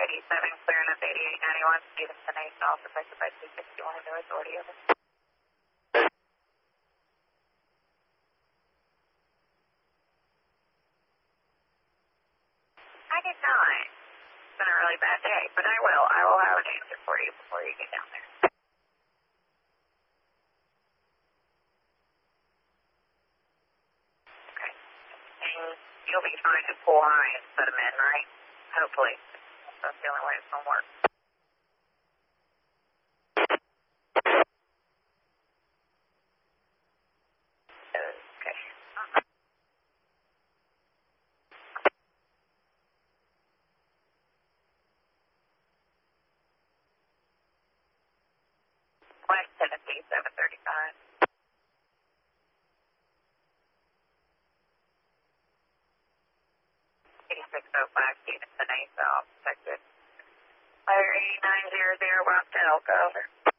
87, clearing up 8891, Stevenson A, South, affected by 261, no authority over. I did not. It's been a really bad day, but I will have an answer for you before you get down there. Okay. And you'll be fine to pull high and put them in, right? Hopefully. That's the only way it's going to work. Okay. West Tennessee, 735. 8605, Stevenson A, South, affected. Fire 8900, Rock to Elk, over.